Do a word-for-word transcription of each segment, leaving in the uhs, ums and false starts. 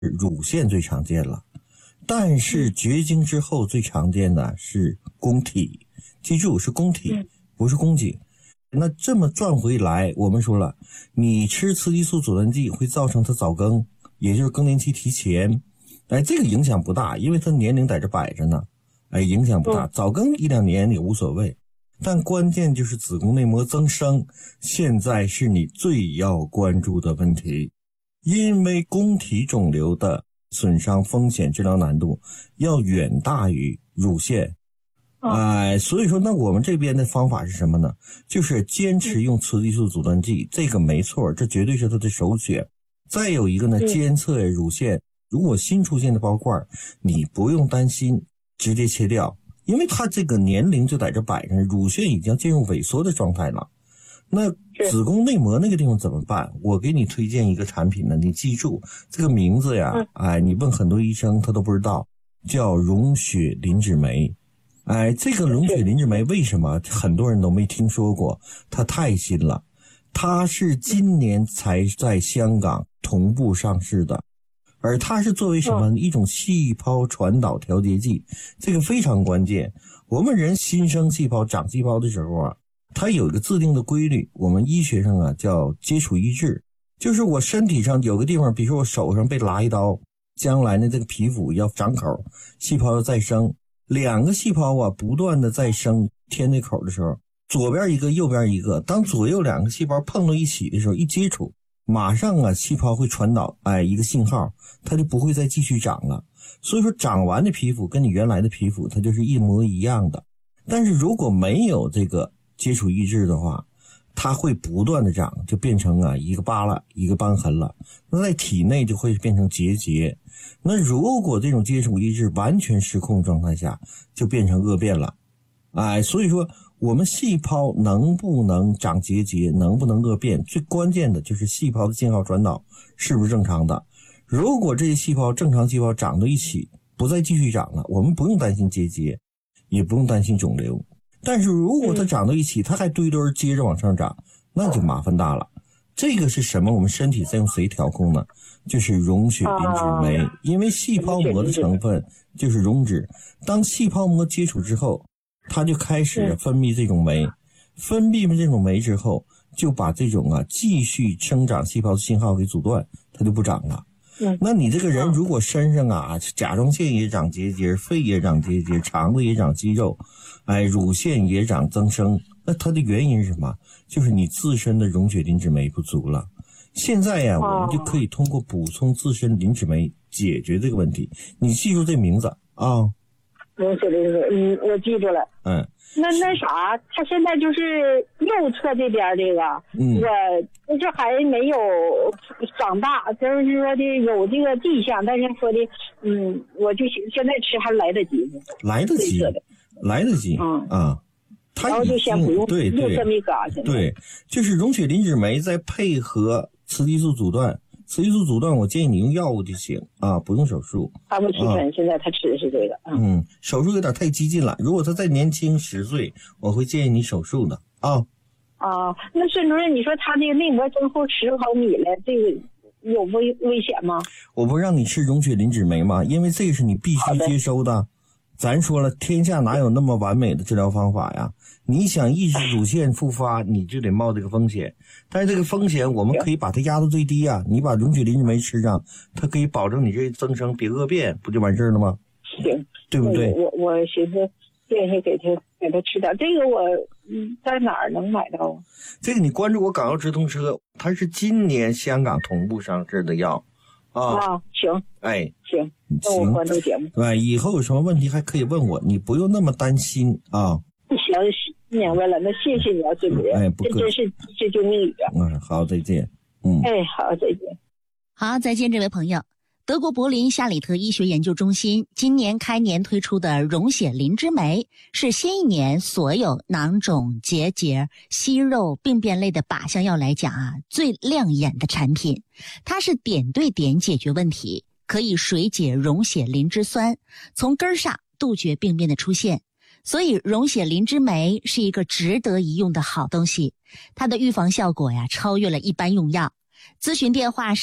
乳腺最常见了，但是绝经之后最常见的是宫体，记住是宫体，不是宫颈。那这么转回来，我们说了，你吃雌激素阻断剂会造成它早更，也就是更年期提前。哎，这个影响不大，因为它年龄在这摆着呢。哎，影响不大，早更一两年也无所谓。但关键就是子宫内膜增生，现在是你最要关注的问题。因为宫体肿瘤的损伤风险、治疗难度要远大于乳腺。哎、呃，所以说那我们这边的方法是什么呢？就是坚持用雌激素阻断剂，这个没错，这绝对是它的首选。再有一个呢，监测乳腺，如果新出现的包块，你不用担心，直接切掉，因为它这个年龄就在这摆着，乳腺已经进入萎缩的状态了。那子宫内膜那个地方怎么办？我给你推荐一个产品呢，你记住这个名字呀，哎，你问很多医生他都不知道，叫溶血磷脂酶。哎，这个溶血磷脂酶为什么很多人都没听说过？它太新了，它是今年才在香港同步上市的。而它是作为什么一种细胞传导调节剂，这个非常关键。我们人新生细胞长细胞的时候啊，它有一个自定的规律，我们医学上啊叫接触抑制，就是我身体上有个地方，比如说我手上被拉一刀，将来呢这个皮肤要长口，细胞要再生，两个细胞啊不断的再生填那口的时候，左边一个右边一个，当左右两个细胞碰到一起的时候，一接触马上啊细胞会传导哎一个信号，它就不会再继续长了。所以说长完的皮肤跟你原来的皮肤它就是一模一样的。但是如果没有这个接触抑制的话，它会不断的长，就变成啊一个疤了一个瘢痕了，那在体内就会变成结节。那如果这种接触抑制完全失控状态下，就变成恶变了。哎，所以说我们细胞能不能长结节，能不能恶变，最关键的就是细胞的信号传导是不是正常的。如果这些细胞正常细胞长到一起不再继续长了，我们不用担心结节，也不用担心肿瘤。但是如果它长到一起，它还堆堆接着往上长，那就麻烦大了。这个是什么？我们身体在用谁调控呢？就是溶血磷脂酶。因为细胞膜的成分就是溶脂，当细胞膜接触之后，它就开始分泌这种酶，分泌了这种酶之后，就把这种啊继续生长细胞的信号给阻断，它就不长了。那你这个人如果身上啊甲状腺也长结节，肺也长结节，肠子也长肌肉，哎，乳腺也长增生，那它的原因是什么？就是你自身的溶血磷脂酶不足了。现在呀、啊，我们就可以通过补充自身磷脂酶解决这个问题。你记住这名字啊。 溶血磷脂酶，嗯，我记住了。 嗯。 那那啥，他现在就是右侧这边这个，嗯，我就是还没有长大，就是说的有这个迹象，但是说的，嗯，我就现在吃还来得及吗？ 来得及，来得及，嗯啊，它然后就先不用， 对对， 右侧没嘎， 对，就是溶血磷脂酶再配合雌激素阻断。雌激素阻断，我建议你用药物就行啊，不用手术。 他不吃粉、啊，现在他吃的是这个。 嗯, 嗯，手术有点太激进了。如果他再年轻十岁，我会建议你手术的啊。 啊，那孙主任，你说他这个内膜增厚十毫米了，这个有危危险吗？ 我不让你吃溶血磷脂酶吗？因为这个是你必须接收的。咱说了，天下哪有那么完美的治疗方法呀？你想抑制乳腺复发，你就得冒这个风险。但是这个风险我们可以把它压到最低啊！你把溶血磷脂酶吃上，它可以保证你这增生别恶变，不就完事儿了吗？ 行， 对不对？ 我我寻思建议给他给他吃点这个我，我嗯在哪儿能买到？ 这个你关注我港药直通车，它是今年香港同步上市的药。啊, 啊，行， 哎， 行，那我关注节目。 对，以后有什么问题还可以问我，你不用那么担心啊。 行，明白了，那谢谢你啊，孙主任。 哎，不客气， 这真是这救命语啊。 嗯，好，再见。嗯， 哎，好，再见。 好，再见，这位朋友。德国柏林夏里特医学研究中心今年开年推出的溶血磷脂酶，是新一年所有囊肿、结节、息肉、病变类的靶向药来讲啊，最亮眼的产品。它是点对点解决问题，可以水解溶血磷脂酸，从根儿上杜绝病变的出现。所以溶血磷脂酶是一个值得一用的好东西，它的预防效果呀超越了一般用药。咨询电话是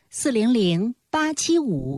四零零八七五。